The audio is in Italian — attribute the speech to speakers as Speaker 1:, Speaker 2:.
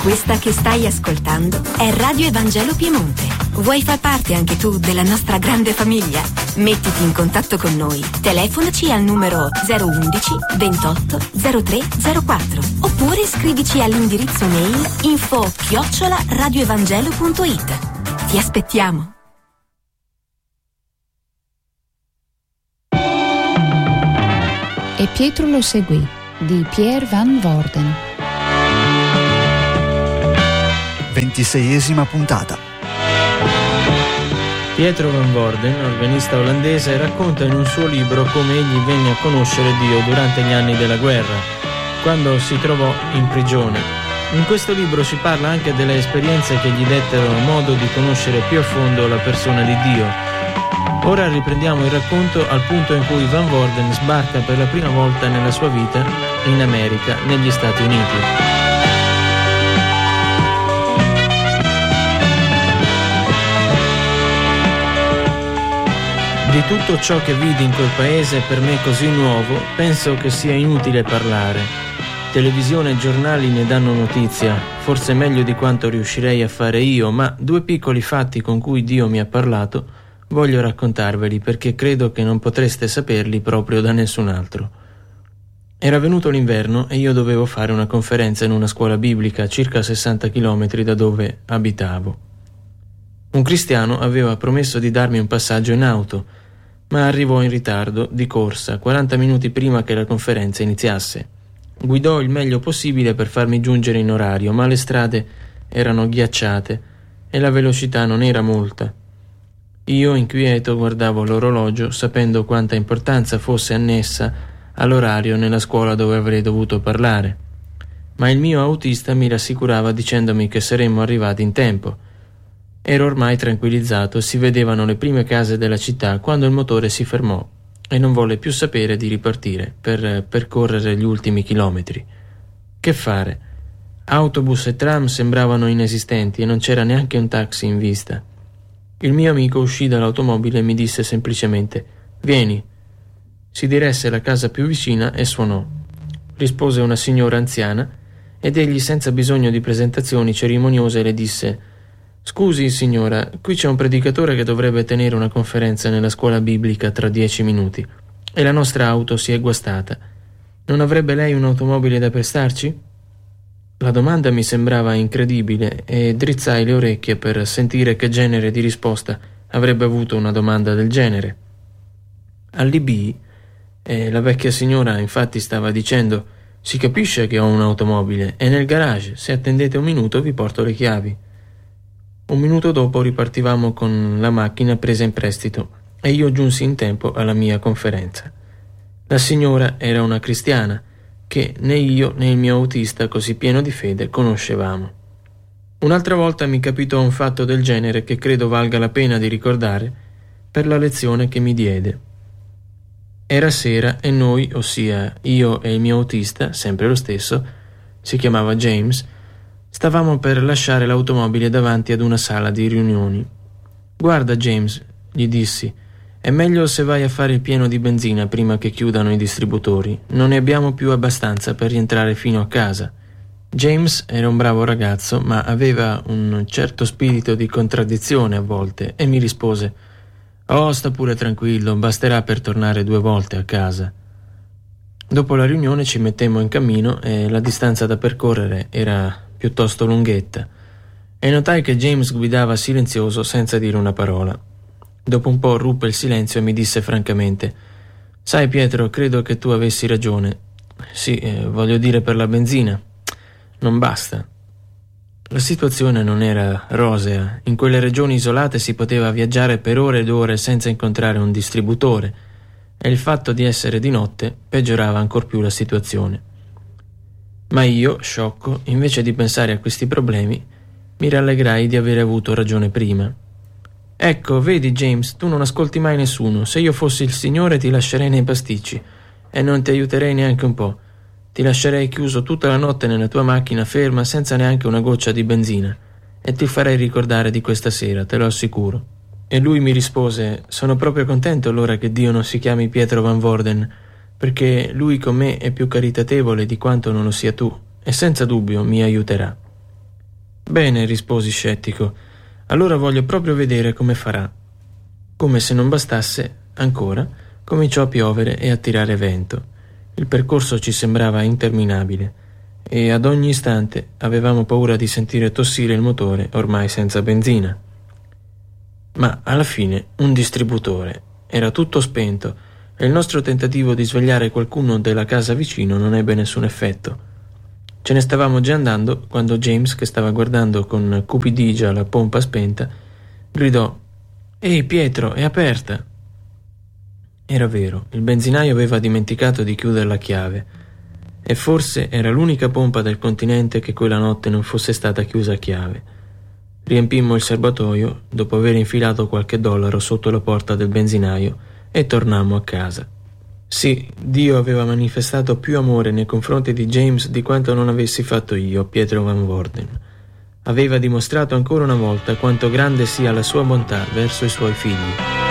Speaker 1: Questa che stai ascoltando è Radio Evangelo Piemonte. Vuoi far parte anche tu della nostra grande famiglia? Mettiti in contatto con noi. Telefonaci al numero 011 28 03 04 oppure scrivici all'indirizzo mail info@radioevangelo.it. Ti aspettiamo.
Speaker 2: E Pietro lo seguì di Pierre Van Woerden.
Speaker 3: 26esima puntata.
Speaker 4: Pietro Van Woerden, organista olandese, racconta in un suo libro come egli venne a conoscere Dio durante gli anni della guerra, quando si trovò in prigione. In questo libro si parla anche delle esperienze che gli dettero modo di conoscere più a fondo la persona di Dio. Ora riprendiamo il racconto al punto in cui Van Woerden sbarca per la prima volta nella sua vita in America, negli Stati Uniti. Di tutto ciò che vidi in quel paese per me così nuovo, penso che sia inutile parlare. Televisione e giornali ne danno notizia, forse meglio di quanto riuscirei a fare io, ma 2 piccoli fatti con cui Dio mi ha parlato voglio raccontarveli perché credo che non potreste saperli proprio da nessun altro. Era venuto l'inverno e io dovevo fare una conferenza in una scuola biblica a circa 60 km da dove abitavo. Un cristiano aveva promesso di darmi un passaggio in auto, ma arrivò in ritardo, di corsa, 40 minuti prima che la conferenza iniziasse. Guidò il meglio possibile per farmi giungere in orario, ma le strade erano ghiacciate e la velocità non era molta. Io, inquieto, guardavo l'orologio, sapendo quanta importanza fosse annessa all'orario nella scuola dove avrei dovuto parlare. Ma il mio autista mi rassicurava dicendomi che saremmo arrivati in tempo. Ero ormai tranquillizzato e si vedevano le prime case della città quando il motore si fermò e non volle più sapere di ripartire per percorrere gli ultimi chilometri. Che fare? Autobus e tram sembravano inesistenti e non c'era neanche un taxi in vista. Il mio amico uscì dall'automobile e mi disse semplicemente «Vieni». Si diresse alla casa più vicina e suonò. Rispose una signora anziana ed egli, senza bisogno di presentazioni cerimoniose, le disse «Scusi, signora, qui c'è un predicatore che dovrebbe tenere una conferenza nella scuola biblica tra 10 minuti e la nostra auto si è guastata. Non avrebbe lei un'automobile da prestarci?» La domanda mi sembrava incredibile e drizzai le orecchie per sentire che genere di risposta avrebbe avuto una domanda del genere. Allibbii e la vecchia signora infatti stava dicendo «Si capisce che ho un'automobile, è nel garage, se attendete un minuto vi porto le chiavi». 1 minuto dopo ripartivamo con la macchina presa in prestito e io giunsi in tempo alla mia conferenza. La signora era una cristiana che né io né il mio autista, così pieno di fede, conoscevamo. Un'altra volta mi capitò un fatto del genere che credo valga la pena di ricordare per la lezione che mi diede. Era sera e noi, ossia io e il mio autista, sempre lo stesso, si chiamava James, stavamo per lasciare l'automobile davanti ad una sala di riunioni. «Guarda, James», gli dissi, «è meglio se vai a fare il pieno di benzina prima che chiudano i distributori. Non ne abbiamo più abbastanza per rientrare fino a casa». James era un bravo ragazzo, ma aveva un certo spirito di contraddizione a volte e mi rispose «Oh, sta pure tranquillo, basterà per tornare 2 volte a casa». Dopo la riunione ci mettemmo in cammino e la distanza da percorrere era piuttosto lunghetta e notai che James guidava silenzioso senza dire una parola. Dopo un po' ruppe il silenzio e mi disse francamente «Sai Pietro, credo che tu avessi ragione. Sì, voglio dire per la benzina. Non basta». La situazione non era rosea. In quelle regioni isolate si poteva viaggiare per ore ed ore senza incontrare un distributore e il fatto di essere di notte peggiorava ancor più la situazione. Ma io, sciocco, invece di pensare a questi problemi, mi rallegrai di avere avuto ragione prima. «Ecco, vedi James, tu non ascolti mai nessuno. Se io fossi il Signore ti lascerei nei pasticci e non ti aiuterei neanche un po'. Ti lascerei chiuso tutta la notte nella tua macchina ferma senza neanche una goccia di benzina e ti farei ricordare di questa sera, te lo assicuro». E lui mi rispose «Sono proprio contento allora che Dio non si chiami Pietro Van Woerden, perché lui con me è più caritatevole di quanto non lo sia tu e senza dubbio mi aiuterà». Bene, risposi scettico. Allora voglio proprio vedere come farà. Come se non bastasse, ancora, cominciò a piovere e a tirare vento. Il percorso ci sembrava interminabile e ad ogni istante avevamo paura di sentire tossire il motore ormai senza benzina. Ma alla fine un distributore. Era tutto spento e il nostro tentativo di svegliare qualcuno della casa vicino non ebbe nessun effetto. Ce ne stavamo già andando quando James, che stava guardando con cupidigia la pompa spenta, gridò: «Ehi Pietro, è aperta!» Era vero, il benzinaio aveva dimenticato di chiudere la chiave e forse era l'unica pompa del continente che quella notte non fosse stata chiusa a chiave. Riempimmo il serbatoio dopo aver infilato qualche dollaro sotto la porta del benzinaio e tornammo a casa. Sì, Dio aveva manifestato più amore nei confronti di James di quanto non avessi fatto io, Pietro Van Worden. Aveva dimostrato ancora una volta quanto grande sia la sua bontà verso i suoi figli.